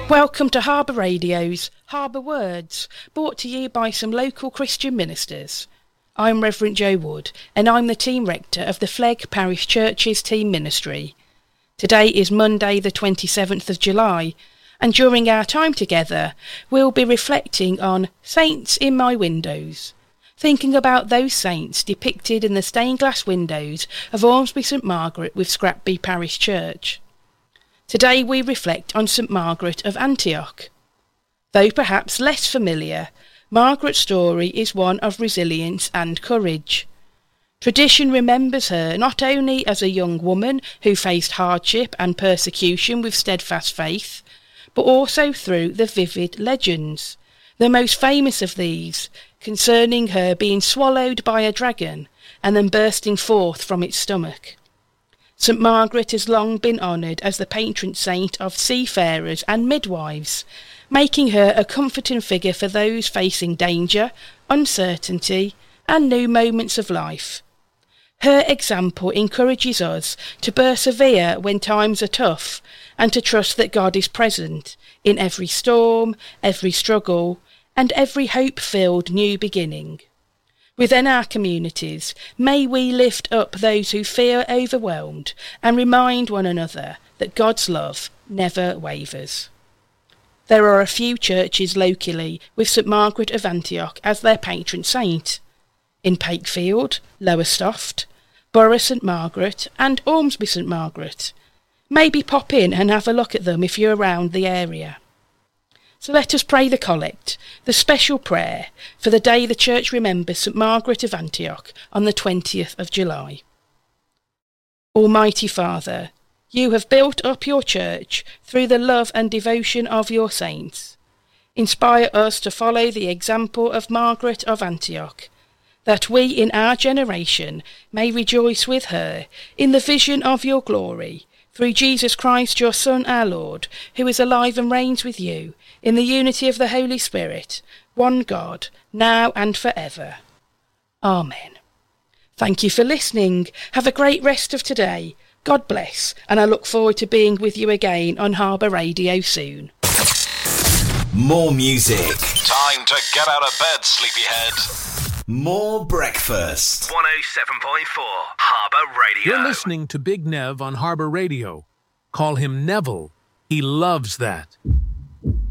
Welcome to Harbour Radio's Harbour Words, brought to you by some local Christian ministers. I'm Reverend Joe Wood, and I'm the team rector of the Flegg Parish Church's team ministry. Today is Monday the 27th of July, and during our time together, we'll be reflecting on Saints in My Windows, thinking about those saints depicted in the stained glass windows of Ormsby St Margaret with Scrapby Parish Church. Today we reflect on St Margaret of Antioch. Though perhaps less familiar, Margaret's story is one of resilience and courage. Tradition remembers her not only as a young woman who faced hardship and persecution with steadfast faith, but also through the vivid legends, the most famous of these concerning her being swallowed by a dragon and then bursting forth from its stomach. St Margaret has long been honoured as the patron saint of seafarers and midwives, making her a comforting figure for those facing danger, uncertainty, and new moments of life. Her example encourages us to persevere when times are tough and to trust that God is present in every storm, every struggle, and every hope-filled new beginning. Within our communities, may we lift up those who feel overwhelmed and remind one another that God's love never wavers. There are a few churches locally with St Margaret of Antioch as their patron saint. In Pakefield, Lowestoft, Borough St Margaret and Ormsby St Margaret. Maybe pop in and have a look at them if you're around the area. So let us pray the collect, the special prayer, for the day the Church remembers St Margaret of Antioch on the 20th of July. Almighty Father, you have built up your Church through the love and devotion of your saints. Inspire us to follow the example of Margaret of Antioch, that we in our generation may rejoice with her in the vision of your glory, through Jesus Christ your Son our Lord, who is alive and reigns with you, in the unity of the Holy Spirit, one God, now and forever. Amen. Thank you for listening. Have a great rest of today. God bless, and I look forward to being with you again on Harbour Radio soon. More music. Time to get out of bed, sleepyhead. More breakfast. 107.4 Harbour Radio. You're listening to Big Nev on Harbour Radio. Call him Neville. He loves that.